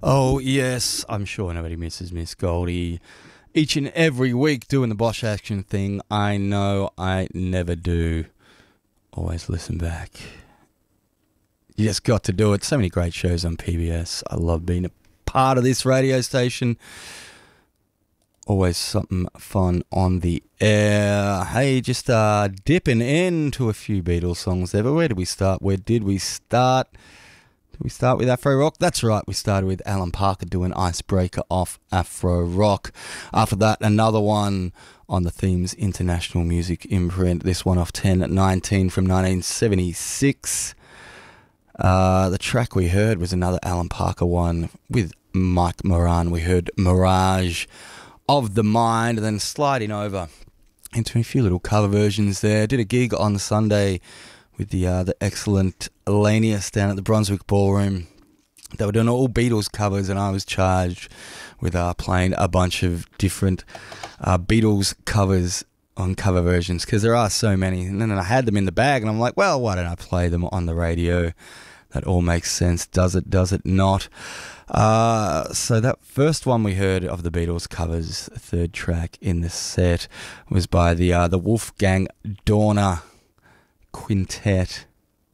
Oh, yes, I'm sure nobody misses Miss Goldie. Each and every week doing the Bosch Action thing. I know I never do. Always listen back. You just got to do it. So many great shows on PBS. I love being a part of this radio station. Always something fun on the air. Hey, just dipping into a few Beatles songs there. But where did we start? Where did we start? Did we start with Afro Rock? That's right, we started with Alan Parker doing Icebreaker off Afro Rock. After that, another one on the Themes International Music imprint. This one off 1019 from 1976. The track we heard was another Alan Parker one with Mike Moran. We heard Mirage of the Mind, and then sliding over into a few little cover versions there. Did a gig on Sunday with the excellent Elanius down at the Brunswick Ballroom. They were doing all Beatles covers, and I was charged with playing a bunch of different Beatles covers on cover versions, because there are so many. And then I had them in the bag, and I'm like, well, why don't I play them on the radio? That all makes sense. Does it not? So that first one we heard of the Beatles covers, third track in the set, was by the Wolfgang Dorner Quintet,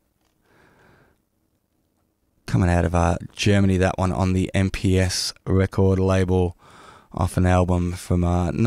coming out of Germany. That one on the MPS record label, off an album from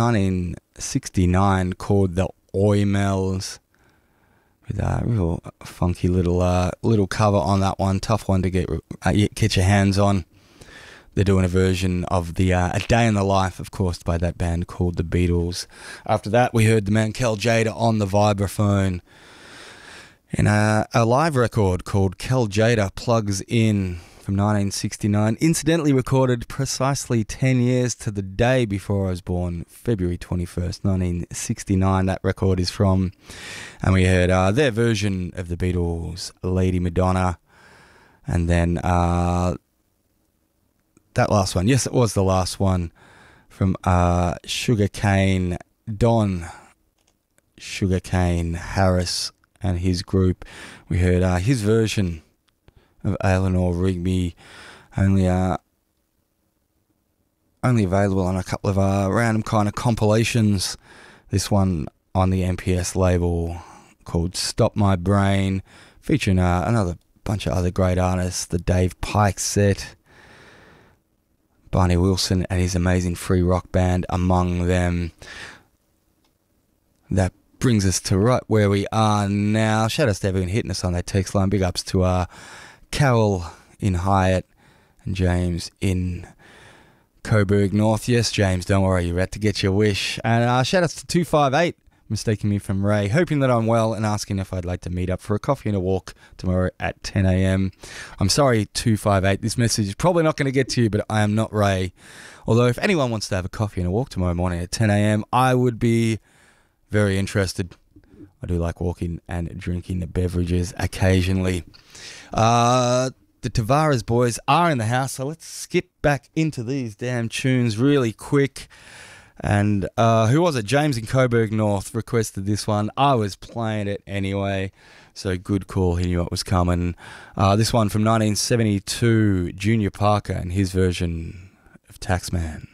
1969 called The Oimels, with a real funky little cover on that one. Tough one to get your hands on. They're doing a version of the A Day in the Life, of course, by that band called The Beatles. After that, we heard the man Kel Jada on the vibraphone in a live record called Kel Jada Plugs In from 1969. Incidentally recorded precisely 10 years to the day before I was born, February 21st, 1969. That record is from. And we heard their version of the Beatles' Lady Madonna. And then that last one, yes, it was the last one, from Sugarcane Don Sugarcane Harris and his group. We heard his version of Eleanor Rigby, only available on a couple of random kind of compilations. This one on the MPS label called Stop My Brain, featuring another bunch of other great artists, the Dave Pike Set, Barney Wilson and his amazing free rock band among them. That brings us to right where we are now. Shout out to everyone hitting us on that text line. Big ups to Carol in Hyatt and James in Coburg North. Yes, James, don't worry, you're about to get your wish. And shout outs to 258, mistaking me from Ray, hoping that I'm well and asking if I'd like to meet up for a coffee and a walk tomorrow at 10 a.m. I'm sorry, 258, this message is probably not going to get to you, but I am not Ray. Although if anyone wants to have a coffee and a walk tomorrow morning at 10 a.m, I would be very interested. I do like walking and drinking beverages occasionally. The Tavares boys are in the house, so let's skip back into these damn tunes really quick. And who was it? James in Coburg North requested this one. I was playing it anyway, so good call. He knew what was coming. This one from 1972, Junior Parker and his version of Taxman.